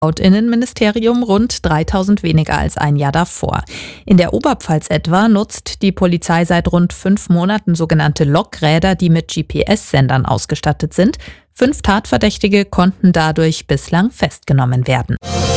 Laut Innenministerium rund 3.000 weniger als ein Jahr davor. In der Oberpfalz etwa nutzt die Polizei seit rund 5 Monaten sogenannte Lokräder, die mit GPS-Sendern ausgestattet sind. 5 Tatverdächtige konnten dadurch bislang festgenommen werden.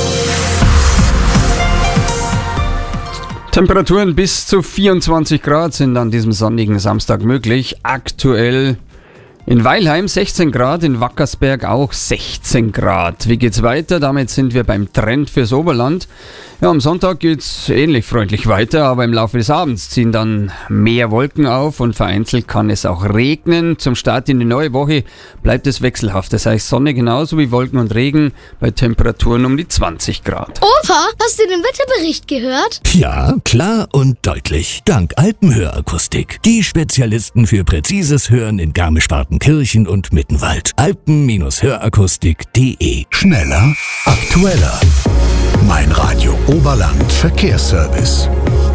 Temperaturen bis zu 24 Grad sind an diesem sonnigen Samstag möglich. Aktuell in Weilheim 16 Grad, in Wackersberg auch 16 Grad. Wie geht's weiter? Damit sind wir beim Trend fürs Oberland. Ja, am Sonntag geht's ähnlich freundlich weiter, aber im Laufe des Abends ziehen dann mehr Wolken auf und vereinzelt kann es auch regnen. Zum Start in die neue Woche bleibt es wechselhaft. Das heißt Sonne genauso wie Wolken und Regen bei Temperaturen um die 20 Grad. Opa, hast du den Wetterbericht gehört? Ja, klar und deutlich. Dank Alpenhörakustik. Die Spezialisten für präzises Hören in Garmisch-Partenkirchen und Mittenwald. Alpen-Hörakustik.de. Schneller, aktueller. Mein Radio Oberland Verkehrsservice.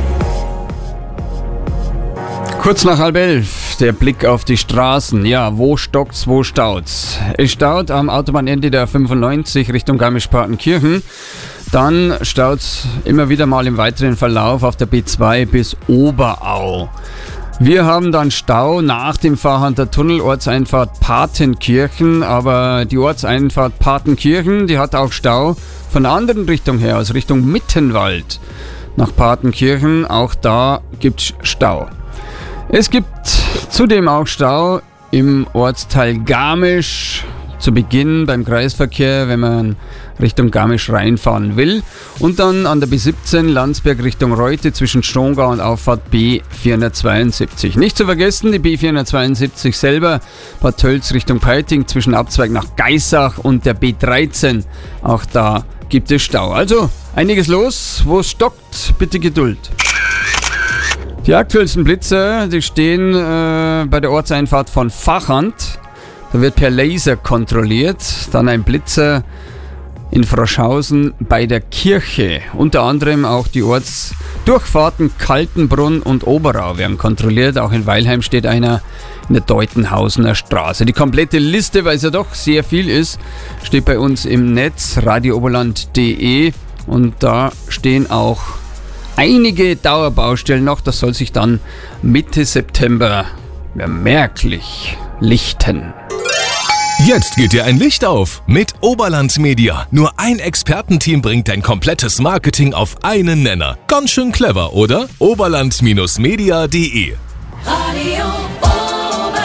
Kurz nach 10:30, der Blick auf die Straßen. Ja, wo stockt's, wo staut's? Es staut am Autobahnende der 95 Richtung Garmisch-Partenkirchen. Dann staut's immer wieder mal im weiteren Verlauf auf der B2 bis Oberau. Wir haben dann Stau nach dem Fahrhanter Tunnel, Ortseinfahrt Partenkirchen, aber die Ortseinfahrt Partenkirchen, die hat auch Stau von der anderen Richtung her, aus Richtung Mittenwald nach Partenkirchen, auch da gibt's Stau. Es gibt zudem auch Stau im Ortsteil Garmisch, zu Beginn beim Kreisverkehr, wenn man Richtung Garmisch reinfahren will. Und dann an der B17 Landsberg Richtung Reute zwischen Strongau und Auffahrt B472. Nicht zu vergessen, die B472 selber, Bad Tölz Richtung Peiting zwischen Abzweig nach Geissach und der B13. Auch da gibt es Stau. Also einiges los, wo es stockt, bitte Geduld. Die aktuellsten Blitzer, die stehen bei der Ortseinfahrt von Vachand. Da wird per Laser kontrolliert. Dann ein Blitzer in Froschhausen bei der Kirche. Unter anderem auch die Ortsdurchfahrten Kaltenbrunn und Oberau werden kontrolliert. Auch in Weilheim steht einer in der Deutenhausener Straße. Die komplette Liste, weil es ja doch sehr viel ist, steht bei uns im Netz radiooberland.de und da stehen auch einige Dauerbaustellen noch. Das soll sich dann Mitte September merklich lichten. Jetzt geht dir ein Licht auf mit Oberland Media. Nur ein Expertenteam bringt dein komplettes Marketing auf einen Nenner. Ganz schön clever, oder? Oberland-media.de. Radio Oberland.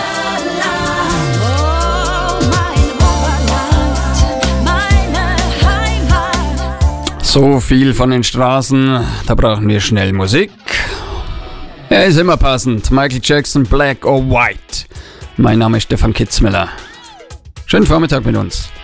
Oh, mein Oberland, meine Heimat. So viel von den Straßen, da brauchen wir schnell Musik. Ja, ist immer passend. Michael Jackson, Black or White. Mein Name ist Stefan Kitzmiller. Schönen Vormittag mit uns.